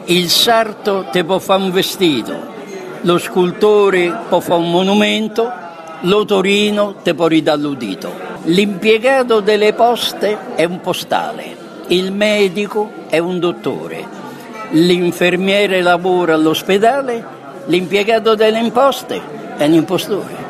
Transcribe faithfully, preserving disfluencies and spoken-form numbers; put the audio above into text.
Il sarto te può fare un vestito, lo scultore può fare un monumento, l'otorino te può ridare l'udito. L'impiegato delle poste è un postale, il medico è un dottore, l'infermiere lavora all'ospedale, l'impiegato delle imposte è un impostore.